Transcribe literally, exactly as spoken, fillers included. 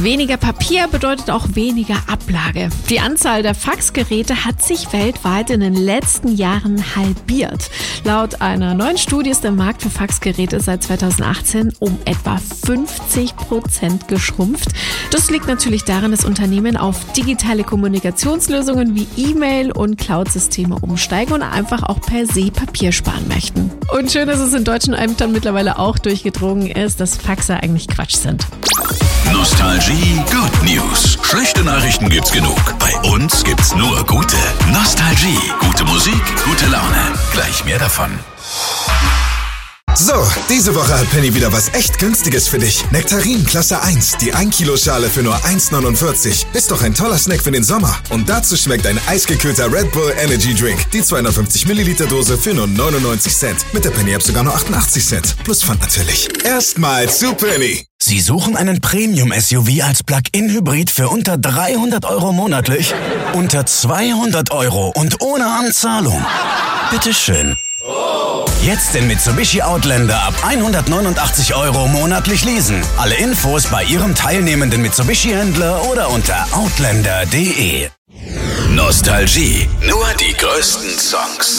Weniger Papier bedeutet auch weniger Ablage. Die Anzahl der Faxgeräte hat sich weltweit in den letzten Jahren halbiert. Laut einer neuen Studie ist der Markt für Faxgeräte seit zweitausendachtzehn um etwa fünfzig Prozent geschrumpft. Das liegt natürlich daran, dass Unternehmen auf digitale Kommunikationslösungen wie E-Mail und Cloud-Systeme umsteigen und einfach auch per se Papier sparen möchten. Und schön, dass es in deutschen Ämtern mittlerweile auch durchgedrungen ist, dass Faxe eigentlich Quatsch sind. Nostalgie Good News. Schlechte Nachrichten gibt's genug. Bei uns gibt's nur gute. Nostalgie. Gute Musik, gute Laune. Gleich mehr davon. So, diese Woche hat Penny wieder was echt Günstiges für dich. Nektarin Klasse eins, die ein Kilo Schale für nur eins neunundvierzig. Ist doch ein toller Snack für den Sommer. Und dazu schmeckt ein eisgekühlter Red Bull Energy Drink. Die zweihundertfünfzig Milliliter Dose für nur neunundneunzig Cent. Mit der Penny App sogar nur achtundachtzig Cent. Plus Pfand natürlich. Erstmal zu Penny. Sie suchen einen Premium-S U V als Plug-in-Hybrid für unter dreihundert Euro monatlich? Unter zweihundert Euro und ohne Anzahlung? Bitteschön. Jetzt den Mitsubishi Outlander ab hundertneunundachtzig Euro monatlich leasen. Alle Infos bei Ihrem teilnehmenden Mitsubishi-Händler oder unter outlander punkt de. Nostalgie. Nur die größten Songs.